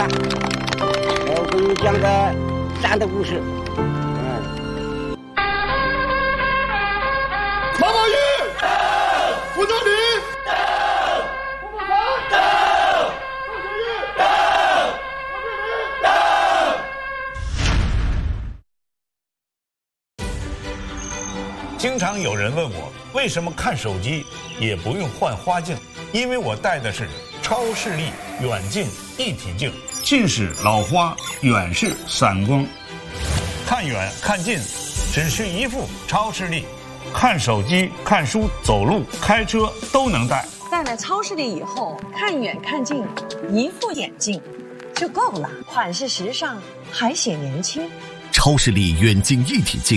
吧，我给你讲个咱的故事。 马宝玉，胡教理，胡宝才，宋学玉， 经常有人问我，为什么看手机也不用换花镜？因为我戴的是超视力远近一体镜，近视老花，远视散光，看远看近只需一副超视力，看手机、看书、走路、开车都能戴。 戴了超视力以后，看远看近，一副眼镜就够了，款式时尚，还显年轻。 超视力远近一体镜。